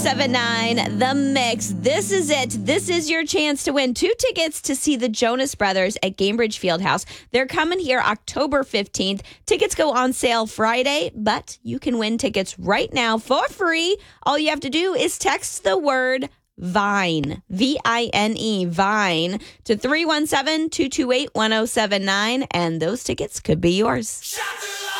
1079 The Mix. This is it. This is your chance to win 2 tickets to see the Jonas Brothers at Gainbridge Fieldhouse. They're coming here October 15th. Tickets go on sale Friday, but you can win tickets right now for free. All you have to do is text the word VINE, V-I-N-E, VINE, to 317-228-1079, and those tickets could be yours.